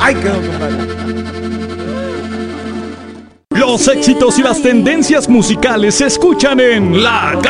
Ahí quedó, compadre. Los éxitos y las tendencias musicales se escuchan en La